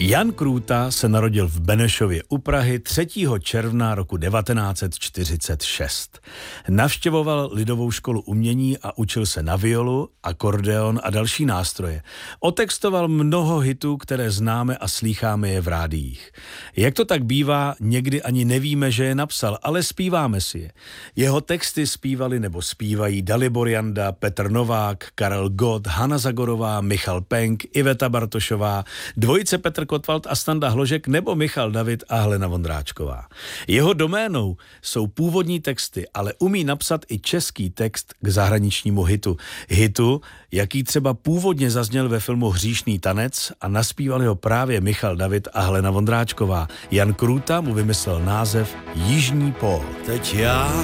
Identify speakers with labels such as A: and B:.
A: Jan Krůta se narodil v Benešově u Prahy 3. června roku 1946. Navštěvoval Lidovou školu umění a učil se na violu, akordeon a další nástroje. Otextoval mnoho hitů, které známe a slýcháme je v rádiích. Jak to tak bývá, někdy ani nevíme, že je napsal, ale zpíváme si je. Jeho texty zpívali nebo zpívají Dalibor Janda, Petr Novák, Karel Gott, Hana Zagorová, Michal Penk, Iveta Bartošová, dvojice Petr Kottwald a Standa Hložek nebo Michal David a Helena Vondráčková. Jeho doménou jsou původní texty, ale umí napsat i český text k zahraničnímu hitu. Hitu, jaký třeba původně zazněl ve filmu Hříšný tanec a naspívali ho právě Michal David a Helena Vondráčková. Jan Krůta mu vymyslel název Jižní pól.
B: Teď já